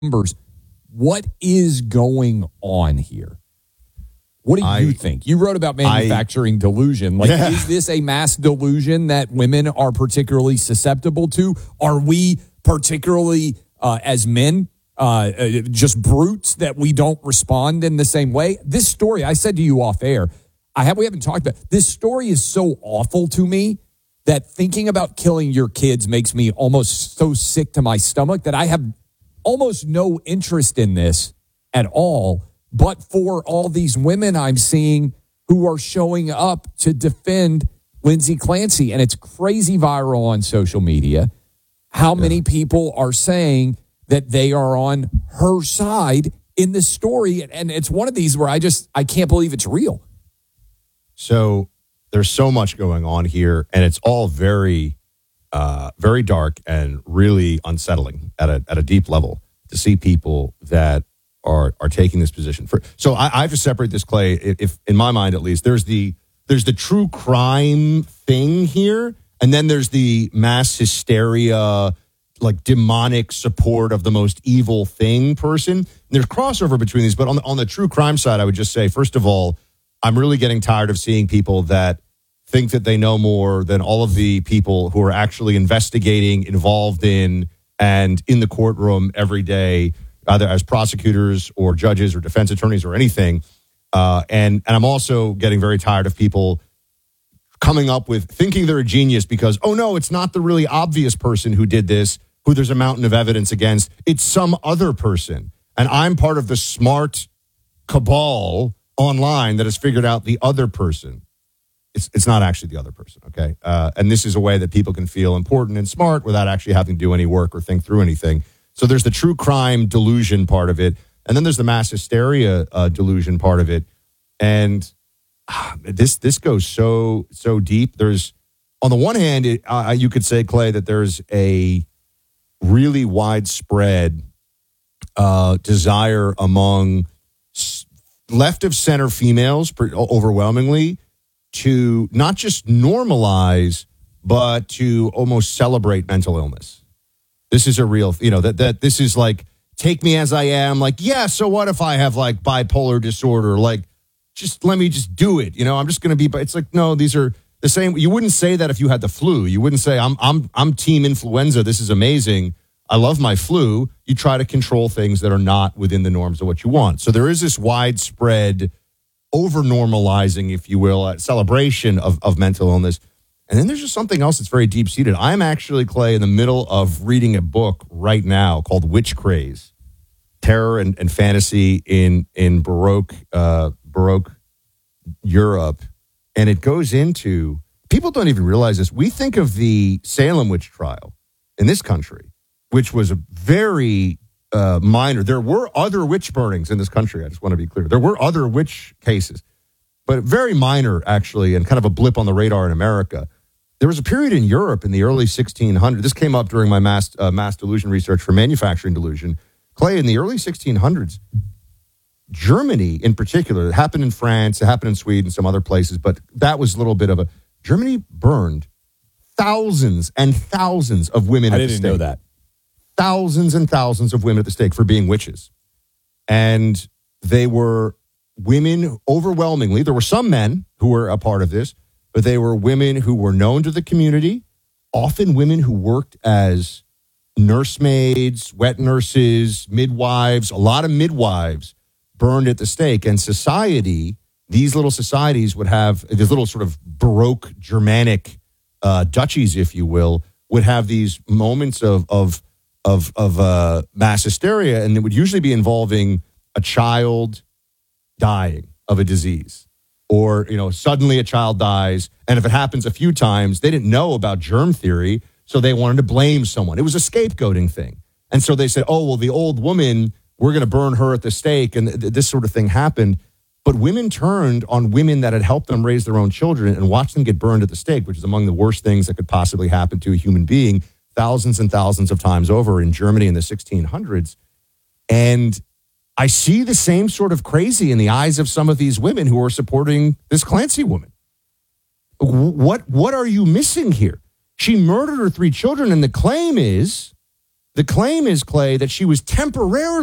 numbers. What is going on here? What do you think? You wrote about manufacturing delusion. Is this a mass delusion that women are particularly susceptible to? Are we particularly, as men, just brutes that we don't respond in the same way? This story, I said to you off air, we haven't talked about, this story is so awful to me that thinking about killing your kids makes me almost so sick to my stomach that I have almost no interest in this at all. But for all these women I'm seeing who are showing up to defend Lindsay Clancy, and it's crazy viral on social media, how many people are saying that they are on her side in this story. And it's one of these where I can't believe it's real. So there's so much going on here, and it's all very, very dark and really unsettling at a deep level to see people that are taking this position. So I have to separate this, Clay. If in my mind, at least, there's the true crime thing here, and then there's the mass hysteria, like demonic support of the most evil thing person. And there's crossover between these, but on the true crime side, I would just say, first of all, I'm really getting tired of seeing people that think that they know more than all of the people who are actually investigating, involved in, and in the courtroom every day, either as prosecutors or judges or defense attorneys or anything. And I'm also getting very tired of people coming up with thinking they're a genius because, oh no, it's not the really obvious person who did this, who there's a mountain of evidence against. It's some other person. And I'm part of the smart cabal online that has figured out the other person. It's not actually the other person, okay? And this is a way that people can feel important and smart without actually having to do any work or think through anything. So there's the true crime delusion part of it, and then there's the mass hysteria delusion part of it. And this goes so deep. There's, on the one hand, you could say, Clay, that there's a really widespread desire among left of center females, overwhelmingly, to not just normalize, but to almost celebrate mental illness. This is a real, that this is like, take me as I am. Like, yeah, so what if I have like bipolar disorder? Like, just let me just do it. I'm just going to be, but it's like, no, these are the same. You wouldn't say that if you had the flu. You wouldn't say, I'm team influenza. This is amazing. I love my flu. You try to control things that are not within the norms of what you want. So there is this widespread over-normalizing, if you will, celebration of mental illness. And then there's just something else that's very deep-seated. I'm actually, Clay, in the middle of reading a book right now called Witch Craze, Terror and Fantasy in Baroque Europe. And it goes into, people don't even realize this. We think of the Salem witch trial in this country, which was a very minor. There were other witch burnings in this country. I just want to be clear. There were other witch cases, but very minor, actually, and kind of a blip on the radar in America. There was a period in Europe in the early 1600s. This came up during my mass delusion research for manufacturing delusion. Clay, in the early 1600s, Germany in particular, it happened in France, it happened in Sweden, some other places, but that was a little bit of a, Germany burned thousands and thousands of women at the stake. I didn't know that. Thousands and thousands of women at the stake for being witches. And they were women overwhelmingly. There were some men who were a part of this, but they were women who were known to the community, often women who worked as nursemaids, wet nurses, midwives. A lot of midwives burned at the stake. And society, these little societies would have, these little sort of Baroque Germanic duchies, if you will, would have these moments of mass hysteria, and it would usually be involving a child dying of a disease, or suddenly a child dies, and if it happens a few times, they didn't know about germ theory, so they wanted to blame someone. It was a scapegoating thing, and so they said, "Oh, well, the old woman, we're going to burn her at the stake," and this sort of thing happened. But women turned on women that had helped them raise their own children and watched them get burned at the stake, which is among the worst things that could possibly happen to a human being, thousands and thousands of times over in Germany in the 1600s. And I see the same sort of crazy in the eyes of some of these women who are supporting this Clancy woman. What are you missing here? She murdered her 3 children, and the claim is The claim is, Clay, that she was temporarily